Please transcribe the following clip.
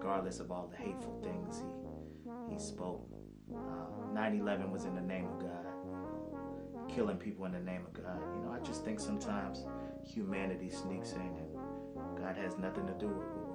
regardless of all the hateful things he spoke. 9/11 was in the name of God, killing people in the name of God. I just think sometimes humanity sneaks in, and God has nothing to do with